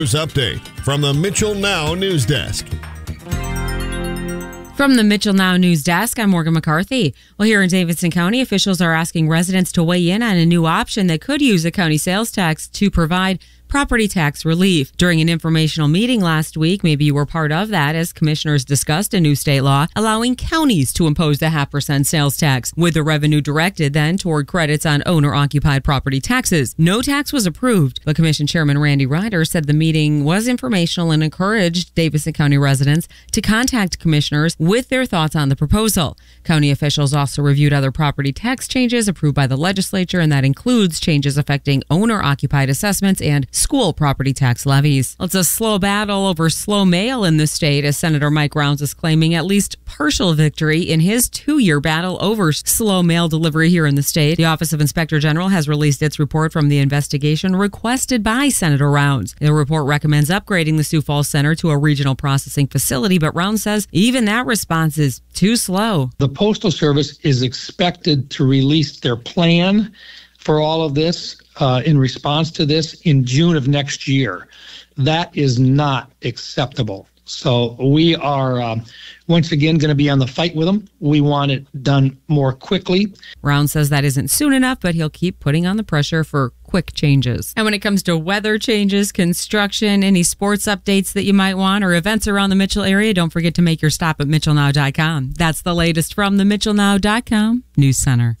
News update from the Mitchell Now News Desk. From the Mitchell Now News Desk, I'm Morgan McCarthy. Well, here in Davidson County, officials are asking residents to weigh in on a new option that could use a county sales tax to provide property tax relief. During an informational meeting last week, maybe you were part of that, as commissioners discussed a new state law allowing counties to impose the 0.5% sales tax, with the revenue directed then toward credits on owner-occupied property taxes. No tax was approved, but Commission Chairman Randy Ryder said the meeting was informational and encouraged Davidson County residents to contact commissioners with their thoughts on the proposal. County officials also reviewed other property tax changes approved by the legislature, and that includes changes affecting owner-occupied assessments and school property tax levies. It's a slow battle over slow mail in the state, as Senator Mike Rounds is claiming at least partial victory in his 2-year battle over slow mail delivery here in the state. The Office of Inspector General has released its report from the investigation requested by Senator Rounds. The report recommends upgrading the Sioux Falls Center to a regional processing facility, but Rounds says even that response is too slow. The Postal Service is expected to release their plan for all of this in response to this in June of next year. That is not acceptable. So we are once again going to be on the fight with them. We want it done more quickly. Rounds says that isn't soon enough, but he'll keep putting on the pressure for quick changes. And when it comes to weather changes, construction, any sports updates that you might want, or events around the Mitchell area, don't forget to make your stop at MitchellNow.com. That's the latest from the MitchellNow.com News Center.